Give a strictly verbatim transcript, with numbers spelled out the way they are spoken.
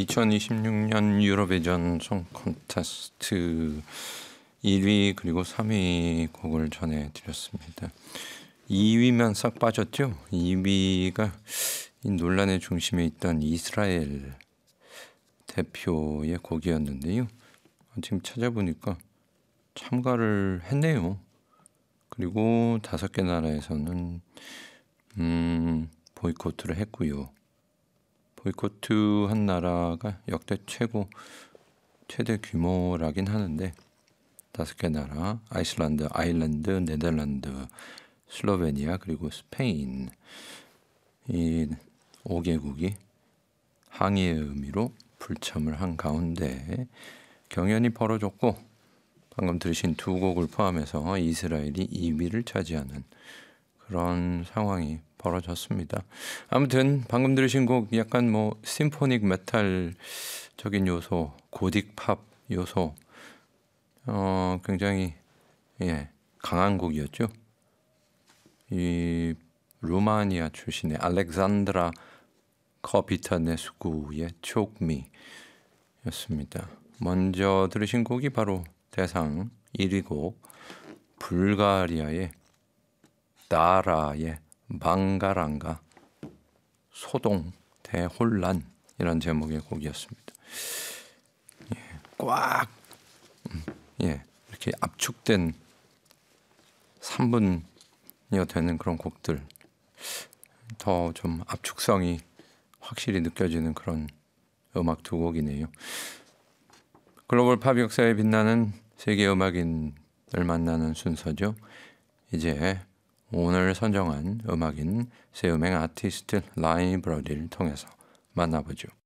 이천이십육 년 유로비전 송 콘테스트 일 위 그리고 삼 위 곡을 전해드렸습니다. 이 위면 싹 빠졌죠. 이 위가 이 논란의 중심에 있던 이스라엘 대표의 곡이었는데요. 지금 찾아보니까 참가를 했네요. 그리고 다섯 개 나라에서는 음, 보이콧을 했고요. 보이콧 한 나라가 역대 최고 최대 규모라긴 하는데 다섯 개 나라 아이슬란드, 아일랜드, 네덜란드, 슬로베니아 그리고 스페인 이 오 개국이 항의의 의미로 불참을 한 가운데 경연이 벌어졌고 방금 들으신 두 곡을 포함해서 이스라엘이 이 위를 차지하는 그런 상황이 벌어졌습니다. 아무튼 방금 들으신 곡 약간 뭐 심포닉 메탈적인 요소, 고딕 팝 요소 어, 굉장히 예, 강한 곡이었죠. 이 루마니아 출신의 알렉산드라 커비타네스쿠의 Choke Me 였습니다. 먼저 들으신 곡이 바로 대상 일 위 곡 불가리아의 나라의 방가랑가 소동 대혼란 이런 제목의 곡이었습니다. 예, 꽉 음, 예, 이렇게 압축된 삼 분여 되는 그런 곡들 더 좀 압축성이 확실히 느껴지는 그런 음악 두 곡이네요. 글로벌 팝 역사에 빛나는 세계 음악인을 만나는 순서죠. 이제 오늘 선정한 음악인 새 음행 아티스트 라이브러리를 통해서 만나보죠.